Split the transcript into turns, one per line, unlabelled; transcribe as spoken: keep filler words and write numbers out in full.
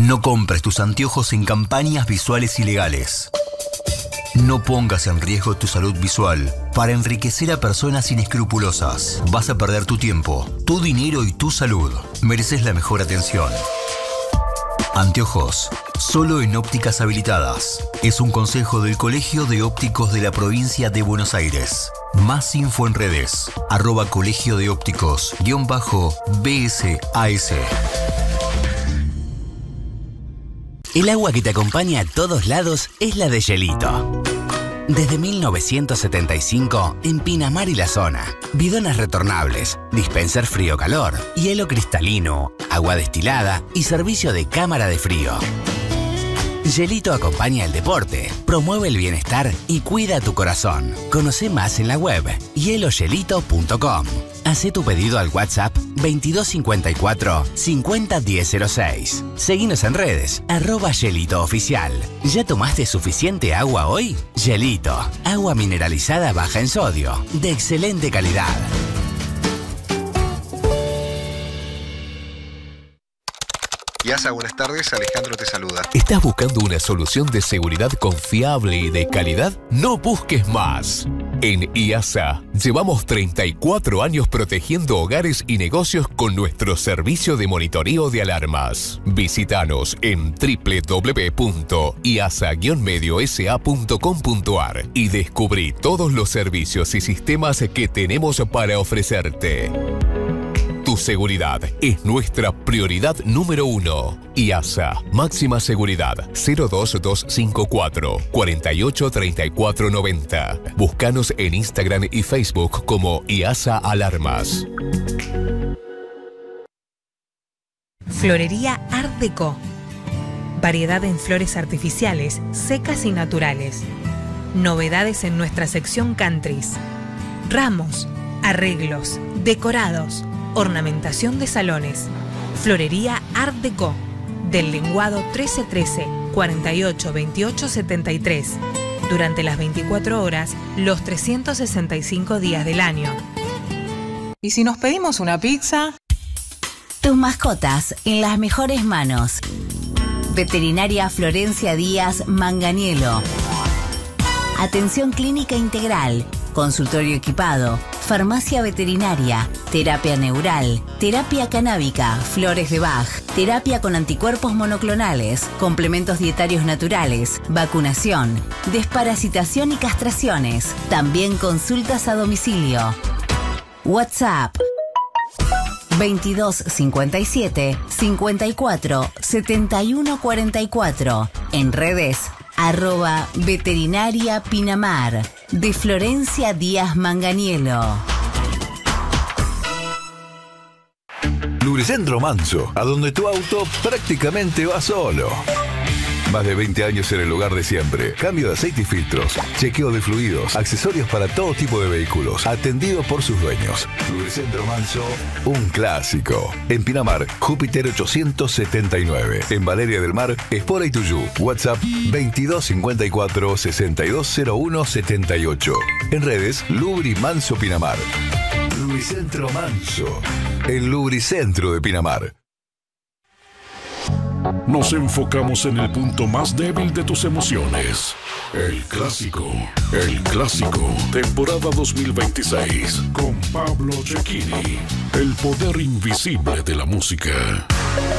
No compres tus anteojos en campañas visuales ilegales. No pongas en riesgo tu salud visual para enriquecer a personas inescrupulosas. Vas a perder tu tiempo, tu dinero y tu salud. Mereces la mejor atención. Anteojos, solo en ópticas habilitadas. Es un consejo del Colegio de Ópticos de la Provincia de Buenos Aires. Más info en redes, arroba colegio de ópticos, guión bajo, B S A S.
El agua que te acompaña a todos lados es la de Gelito. Desde mil novecientos setenta y cinco, en Pinamar y la zona. Bidones retornables, dispenser frío-calor, hielo cristalino, agua destilada y servicio de cámara de frío. Gelito acompaña el deporte, promueve el bienestar y cuida tu corazón. Conoce más en la web hielo gelito punto com. Hacé tu pedido al WhatsApp veintidós cincuenta y cuatro cincuenta diez cero seis. Seguinos en redes, arroba Gelito Oficial. ¿Ya tomaste suficiente agua hoy? Gelito, agua mineralizada baja en sodio, de excelente calidad.
IASA, buenas tardes, Alejandro te saluda.
¿Estás buscando una solución de seguridad confiable y de calidad? No busques más. En IASA llevamos treinta y cuatro años protegiendo hogares y negocios con nuestro servicio de monitoreo de alarmas. Visítanos en doble u doble u doble u punto iasa guion medio s a punto com punto a r y descubrí todos los servicios y sistemas que tenemos para ofrecerte. Tu seguridad es nuestra prioridad número uno. IASA, máxima seguridad, cero dos dos cinco cuatro, cuatro ocho tres cuatro nueve cero. Búscanos en Instagram y Facebook como IASA Alarmas.
Florería Art Deco. Variedad en flores artificiales, secas y naturales. Novedades en nuestra sección countries. Ramos, arreglos, decorados, ornamentación de salones. Florería Art Deco. Del lenguado trece trece, cuarenta y ocho veintiocho setenta y tres. Durante las veinticuatro horas, los trescientos sesenta y cinco días del año.
¿Y si nos pedimos una pizza?
Tus mascotas en las mejores manos. Veterinaria Florencia Díaz Manganiello. Atención clínica integral, consultorio equipado, farmacia veterinaria, terapia neural, terapia canábica, flores de Bach, terapia con anticuerpos monoclonales, complementos dietarios naturales, vacunación, desparasitación y castraciones. También consultas a domicilio. WhatsApp veintidós cincuenta y siete cincuenta y cuatro setenta y uno cuarenta y cuatro. En redes arroba veterinaria Pinamar. De Florencia Díaz Manganiello.
Lubricentro Manso, a donde tu auto prácticamente va solo. Más de veinte años en el lugar de siempre. Cambio de aceite y filtros, chequeo de fluidos, accesorios para todo tipo de vehículos, atendido por sus dueños. Lubricentro Manso, un clásico. En Pinamar, Júpiter ochocientos setenta y nueve. En Valeria del Mar, Espora y Tuyú. WhatsApp veintidós cincuenta y cuatro sesenta y dos cero uno setenta y ocho. En redes, Lubri Manso Pinamar. Lubricentro Manso, el lubricentro de Pinamar.
Nos enfocamos en el punto más débil de tus emociones. El clásico. El clásico. Temporada dos mil veintiséis. Con Pablo Cecchini. El poder invisible de la música.